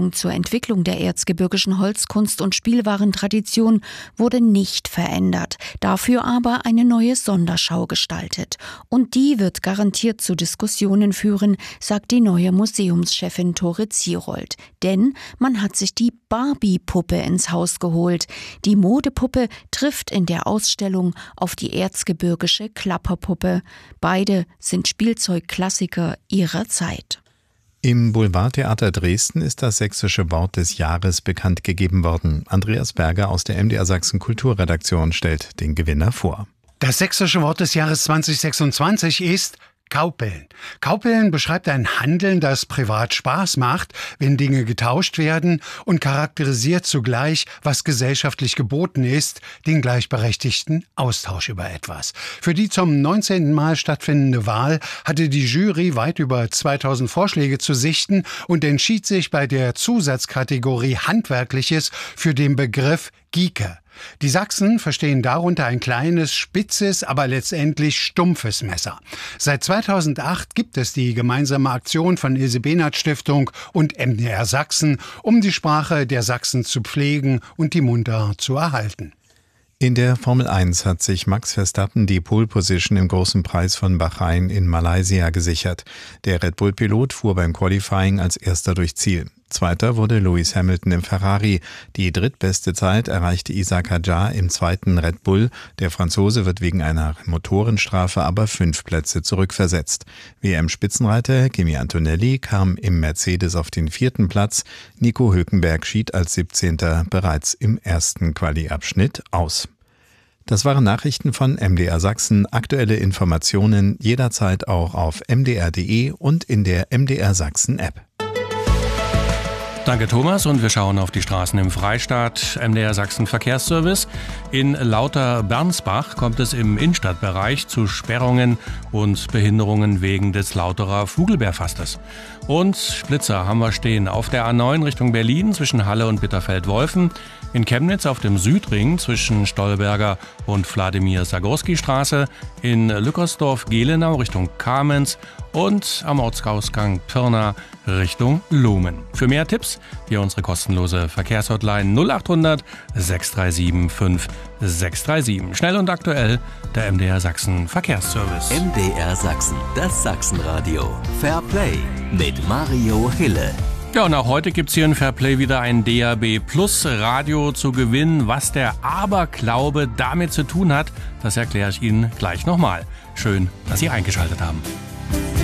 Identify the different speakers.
Speaker 1: Ausstellung zur Entwicklung der erzgebirgischen Holzkunst und Spielwarentradition wurde nicht verändert, dafür aber eine neue Sonderschau gestaltet. Und die wird garantiert zu Diskussionen führen, sagt die neue Museumschefin Tore Zierold. Denn man hat sich die Barbie-Puppe ins Haus geholt. Die Modepuppe trifft in der Ausstellung auf die erzgebirgische Klapperpuppe. Beide sind Spielzeugklassiker ihrer Zeit.
Speaker 2: Im Boulevardtheater Dresden ist das sächsische Wort des Jahres bekannt gegeben worden. Andreas Berger aus der MDR Sachsen Kulturredaktion stellt den Gewinner vor.
Speaker 3: Das sächsische Wort des Jahres 2026 ist Kaupeln. Kaupeln beschreibt ein Handeln, das privat Spaß macht, wenn Dinge getauscht werden, und charakterisiert zugleich, was gesellschaftlich geboten ist, den gleichberechtigten Austausch über etwas. Für die zum 19. Mal stattfindende Wahl hatte die Jury weit über 2000 Vorschläge zu sichten und entschied sich bei der Zusatzkategorie Handwerkliches für den Begriff Gieke. Die Sachsen verstehen darunter ein kleines, spitzes, aber letztendlich stumpfes Messer. Seit 2008 gibt es die gemeinsame Aktion von Ilse-Behnert-Stiftung und MDR Sachsen, um die Sprache der Sachsen zu pflegen und die Mundart zu erhalten.
Speaker 2: In der Formel 1 hat sich Max Verstappen die Pole Position im Großen Preis von Bahrain in Malaysia gesichert. Der Red Bull-Pilot fuhr beim Qualifying als erster durch Ziel. Zweiter wurde Lewis Hamilton im Ferrari. Die drittbeste Zeit erreichte Isaac Hadjar im zweiten Red Bull. Der Franzose wird wegen einer Motorenstrafe aber 5 Plätze zurückversetzt. WM-Spitzenreiter Kimi Antonelli kam im Mercedes auf den 4. Platz. Nico Hülkenberg schied als 17. bereits im ersten Quali-Abschnitt aus. Das waren Nachrichten von MDR Sachsen. Aktuelle Informationen jederzeit auch auf mdr.de und in der MDR Sachsen App.
Speaker 4: Danke Thomas, und wir schauen auf die Straßen im Freistaat. MDR Sachsen Verkehrsservice. In Lauter-Bernsbach kommt es im Innenstadtbereich zu Sperrungen und Behinderungen wegen des Lauterer Flugelbeerfastes. Und Blitzer haben wir stehen auf der A9 Richtung Berlin zwischen Halle und Bitterfeld-Wolfen, in Chemnitz auf dem Südring zwischen Stolberger und Wladimir-Sagorski-Straße, in Lückersdorf-Gelenau Richtung Kamenz und am Ortsausgang Pirna Richtung Lumen. Für mehr Tipps hier unsere kostenlose Verkehrshotline 0800 637 5637. Schnell und aktuell der MDR Sachsen Verkehrsservice.
Speaker 5: MDR Sachsen, das Sachsenradio. Fair Play mit Mario Hille.
Speaker 4: Ja, und auch heute gibt's hier in Fairplay wieder ein DAB Plus Radio zu gewinnen. Was der Aberglaube damit zu tun hat, das erkläre ich Ihnen gleich nochmal. Schön, dass Sie eingeschaltet haben.